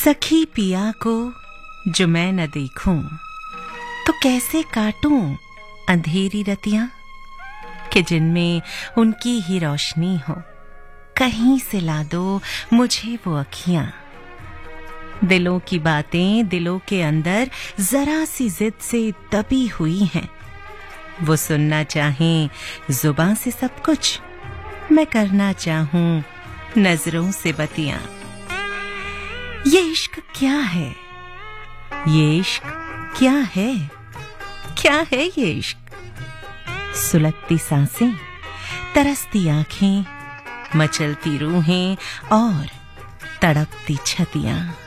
सखी पिया को जो मैं न देखूं तो कैसे काटूं अंधेरी रतियां कि जिनमें उनकी ही रोशनी हो। कहीं से ला दो मुझे वो अखियां। दिलों की बातें दिलों के अंदर जरा सी जिद से दबी हुई हैं। वो सुनना चाहें जुबान से सब कुछ, मैं करना चाहूं नजरों से बतियां। ये इश्क क्या है, ये इश्क क्या है, क्या है ये इश्क? सुलगती सांसें, तरसती आंखें, मचलती रूहें और तड़पती छतियां।